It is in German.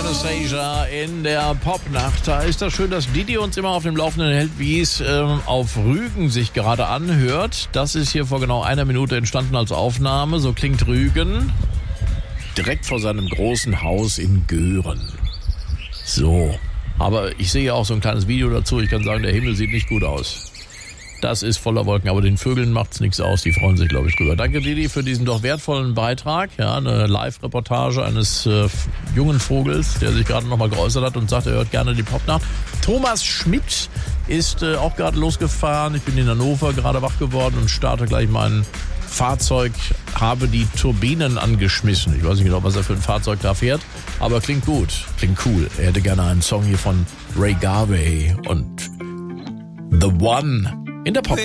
Anastasia in der Popnacht. Da ist das schön, dass Didi uns immer auf dem Laufenden hält, wie es auf Rügen sich gerade anhört. Das ist hier vor genau einer Minute entstanden als Aufnahme. So klingt Rügen direkt vor seinem großen Haus in Göhren. So, aber ich sehe auch so ein kleines Video dazu. Ich kann sagen, der Himmel sieht nicht gut aus. Das ist voller Wolken, aber den Vögeln macht's nichts aus. Die freuen sich, glaube ich, drüber. Danke, Didi, für diesen doch wertvollen Beitrag. Ja, eine Live-Reportage eines jungen Vogels, der sich gerade nochmal geäußert hat und sagt, er hört gerne die Popnacht. Thomas Schmidt ist auch gerade losgefahren. Ich bin in Hannover gerade wach geworden und starte gleich mein Fahrzeug, habe die Turbinen angeschmissen. Ich weiß nicht genau, was er für ein Fahrzeug da fährt, aber klingt gut, klingt cool. Er hätte gerne einen Song hier von Ray Garvey und The One in der Pop.